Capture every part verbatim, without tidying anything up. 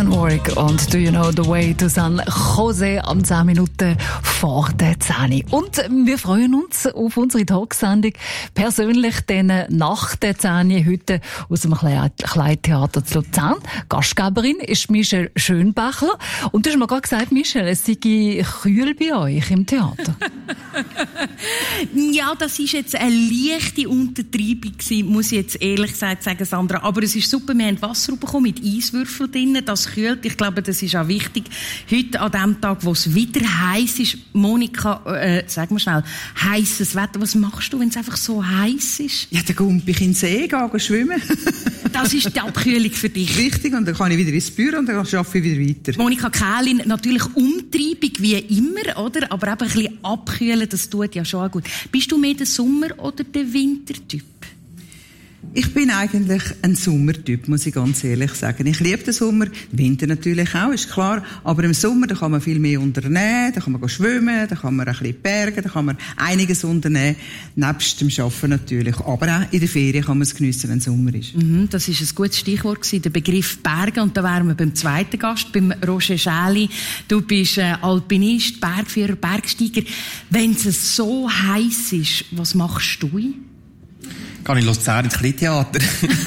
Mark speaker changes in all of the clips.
Speaker 1: Dionne Warwick und Do You Know the Way to San Jose am zehn Minuten vor der zehn. Und wir freuen uns auf unsere Talksendung persönlich dann nach der zehn heute aus dem Kleintheater zu Luzern. Gastgeberin ist Michelle Schönbächler. Und du hast mir gerade gesagt, Michelle, es sei kühl bei euch im Theater.
Speaker 2: Ja, das ist jetzt eine leichte Untertreibung gewesen, muss ich jetzt ehrlich gesagt sagen, Sandra. Aber es ist super, wir haben Wasser bekommen mit Eiswürfeln drin, das kühlt. Ich glaube, das ist auch wichtig. Heute an dem Tag, wo es wieder heiß ist, Monika, äh, sag mal schnell, heisses Wetter, was machst du, wenn es einfach so heiß ist?
Speaker 3: Ja, dann komme ich in den See, gehe schwimmen.
Speaker 2: Das ist die Abkühlung für dich.
Speaker 3: Richtig, und dann kann ich wieder ins Büro und dann arbeite ich wieder weiter.
Speaker 2: Monika Kählin, natürlich Umtreibung wie immer, oder? Aber eben ein bisschen abkühlen, das tut ja schon gut. Bist du mehr der Sommer- oder der Wintertyp?
Speaker 3: Ich bin eigentlich ein Sommertyp, muss ich ganz ehrlich sagen. Ich liebe den Sommer, den Winter natürlich auch, ist klar. Aber im Sommer, da kann man viel mehr unternehmen, da kann man schwimmen, da kann man ein bisschen bergen, da kann man einiges unternehmen. Nebst dem Arbeiten natürlich. Aber auch in der Ferien kann man es geniessen, wenn es Sommer ist.
Speaker 2: Mhm, das ist ein gutes Stichwort gewesen, der Begriff Bergen. Und da wären wir beim zweiten Gast, beim Roger Schäli. Du bist äh, Alpinist, Bergführer, Bergsteiger. Wenn es so heiß ist, was machst du?
Speaker 4: Gehe ich in Luzern ins Kleintheater.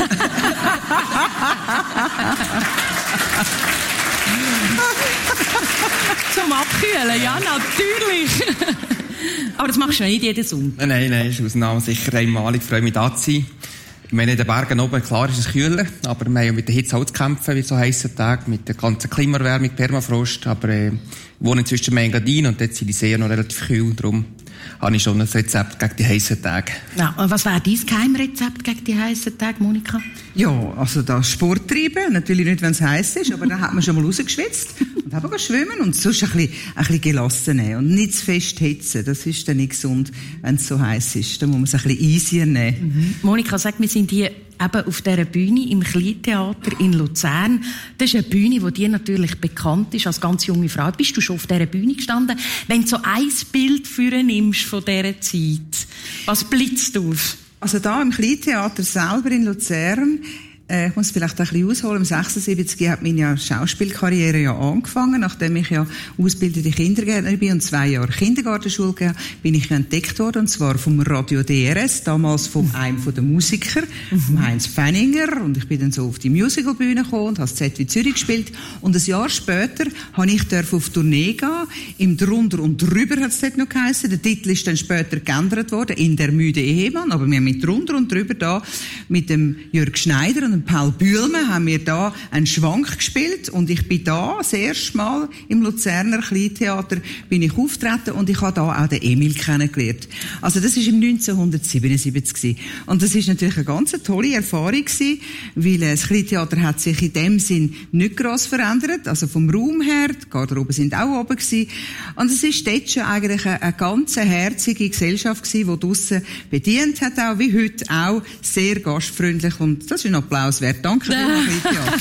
Speaker 2: Zum Abkühlen, ja, natürlich. Aber das machst du nicht jeden Sommer.
Speaker 4: Nein, nein, ist Ausnahme sicher einmalig. Ich freue mich, da zu sein. Ich meine, in den Bergen oben, klar ist es kühler, aber wir haben ja mit der Hitze auch zu kämpfen, wie so heissen Tagen, mit der ganzen Klimaerwärmung, Permafrost. Aber äh, ich wohne inzwischen in Engadin und dort sind die Seen noch relativ kühl, darum habe ich schon ein Rezept gegen die heissen Tage.
Speaker 2: Ja, und was wäre dein Geheimrezept gegen die heissen Tage, Monika?
Speaker 3: Ja, also da Sport treiben, natürlich nicht, wenn es heiß ist, aber dann hat man schon mal rausgeschwitzt und haben schwimmen und sonst ein bisschen, ein bisschen gelassen nehmen und nicht zu fest hitzen. Das ist dann nicht gesund, wenn es so heiß ist. Da muss man es ein bisschen easier nehmen.
Speaker 2: Mhm. Monika, sag, wir sind hier eben auf dieser Bühne im Kleintheater in Luzern. Das ist eine Bühne, die dir natürlich bekannt ist als ganz junge Frau. Bist du schon auf dieser Bühne gestanden? Wenn du so ein Bild für nimmst von dieser Zeit, was blitzt auf?
Speaker 3: Also da im Kleintheater selber in Luzern, äh, ich muss vielleicht ein bisschen ausholen, im sechsundsiebzig hat meine Schauspielkarriere ja angefangen, nachdem ich ja ausgebildete Kindergärtnerin bin und zwei Jahre Kindergartenschule gegeben habe, bin ich ja entdeckt worden, und zwar vom Radio D R S, damals von einem von den Musikern, mhm. Heinz Fenninger, und ich bin dann so auf die Musicalbühne gekommen und habe das Z wie Zürich gespielt, und ein Jahr später habe ich auf Tournee gehen, im Drunter und Drüber hat es dort noch geheissen, der Titel ist dann später geändert worden, in Der müde Ehemann, aber wir haben mit Drunter und Drüber da, mit dem Jörg Schneider und Paul Bühlmann haben wir da einen Schwank gespielt, und ich bin da das erste Mal im Luzerner Kleintheater bin ich auftreten, und ich habe da auch den Emil kennengelernt. Also das ist im neunzehnhundertsiebenundsiebzig gewesen. Und das ist natürlich eine ganz tolle Erfahrung gewesen, weil das Kleintheater hat sich in dem Sinn nicht gross verändert, also vom Raum her, die Garderoben sind auch oben gewesen. Und es ist dort schon eigentlich eine, eine ganz herzige Gesellschaft gewesen, die draussen bedient hat, auch wie heute auch, sehr gastfreundlich, und das ist ein Applaus wert. Danke für das Theater.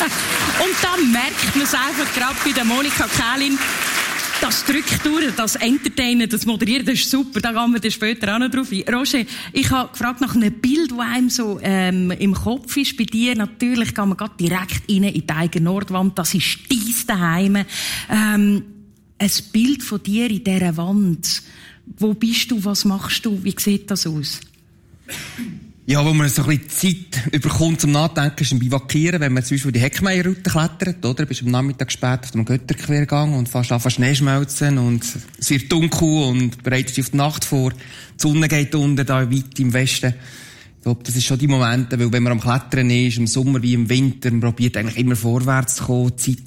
Speaker 2: Und da merkt man es einfach gerade bei der Monika Kählin. Das drückt durch, das Entertainen, das Moderieren, das ist super. Da gehen wir dann später auch noch drauf ein. Roger, ich habe gefragt nach einem Bild, das einem so ähm, im Kopf ist. Bei dir natürlich gehen wir gerade direkt rein in die eigene Nordwand. Das ist dein Daheim. Ähm, ein Bild von dir in dieser Wand. Wo bist du? Was machst du? Wie sieht das aus?
Speaker 4: Ja, wo man so ein bisschen Zeit überkommt zum Nachdenken, ist ein Bivakieren, wenn man zum Beispiel die Heckmeierroute klettert, oder? Bist am Nachmittag spät auf dem Götterquergang und fast anfangen Schnee schmelzen und es wird dunkel und bereitet sich auf die Nacht vor. Die Sonne geht unter, da weit im Westen. Ich glaube, das ist schon die Momente, weil wenn man am Klettern ist, im Sommer wie im Winter, man probiert eigentlich immer vorwärts zu kommen, die Zeit